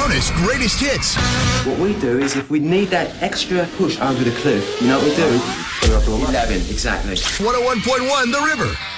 Jonas Greatest Hits. What we do is if we need that extra push over the cliff, you know what we do? 11, exactly. 101.1 The River.